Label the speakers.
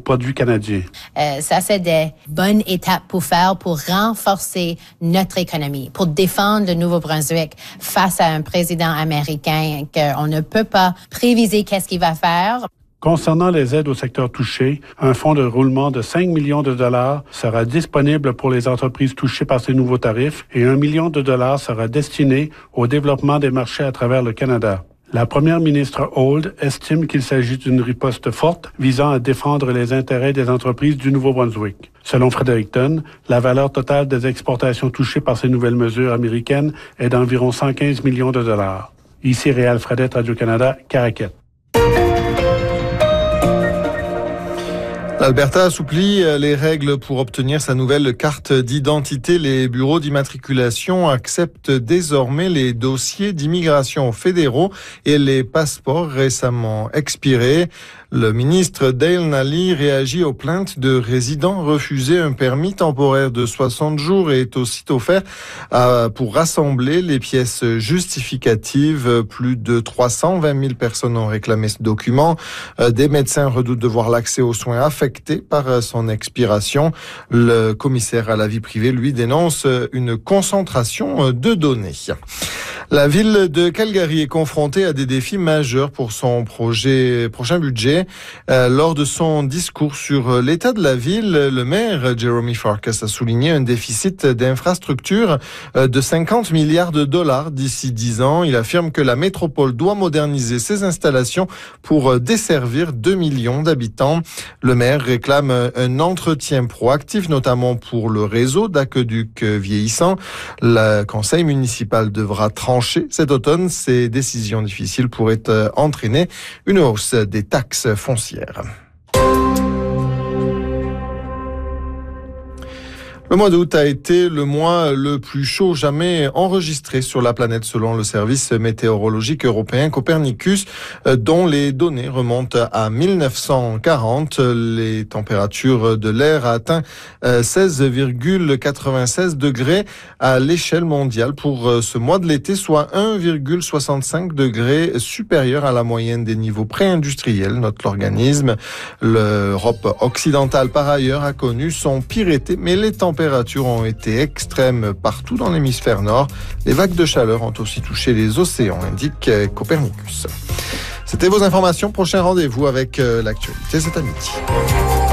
Speaker 1: produits canadiens.
Speaker 2: Ça, c'est des bonnes étapes pour renforcer notre économie, pour défendre le Nouveau-Brunswick face à un président américain qu'on ne peut pas préviser qu'est-ce qu'il va faire.
Speaker 1: Concernant les aides au secteur touché, un fonds de roulement de 5 millions de dollars sera disponible pour les entreprises touchées par ces nouveaux tarifs et 1 million de dollars sera destiné au développement des marchés à travers le Canada. La première ministre Holt estime qu'il s'agit d'une riposte forte visant à défendre les intérêts des entreprises du Nouveau-Brunswick. Selon Fredericton, la valeur totale des exportations touchées par ces nouvelles mesures américaines est d'environ 115 millions de dollars. Ici Réal Fredette, Radio-Canada, Caraquette.
Speaker 3: L'Alberta assouplit les règles pour obtenir sa nouvelle carte d'identité. Les bureaux d'immatriculation acceptent désormais les dossiers d'immigration fédéraux et les passeports récemment expirés. Le ministre Dale Nally réagit aux plaintes de résidents refusés un permis temporaire de 60 jours et est aussitôt fait pour rassembler les pièces justificatives. Plus de 320 000 personnes ont réclamé ce document. Des médecins redoutent de voir l'accès aux soins affecté par son expiration. Le commissaire à la vie privée, lui, dénonce une concentration de données. La ville de Calgary est confrontée à des défis majeurs pour son prochain budget. Lors de son discours sur l'état de la ville, le maire Jeremy Farkas a souligné un déficit d'infrastructures de 50 milliards de dollars d'ici 10 ans. Il affirme que la métropole doit moderniser ses installations pour desservir 2 millions d'habitants. Le maire réclame un entretien proactif, notamment pour le réseau d'aqueducs vieillissant. Le conseil municipal devra trancher cet automne. Ces décisions difficiles pourraient entraîner une hausse des taxes foncières. Le mois d'août a été le mois le plus chaud jamais enregistré sur la planète selon le service météorologique européen Copernicus, dont les données remontent à 1940. Les températures de l'air a atteint 16,96 degrés à l'échelle mondiale pour ce mois de l'été, soit 1,65 degrés supérieur à la moyenne des niveaux pré-industriels, note l'organisme. L'Europe occidentale, par ailleurs, a connu son pire été, mais les températures ont été extrêmes partout dans l'hémisphère nord. Les vagues de chaleur ont aussi touché les océans, indique Copernicus. C'était vos informations. Prochain rendez-vous avec l'actualité, c'est à midi.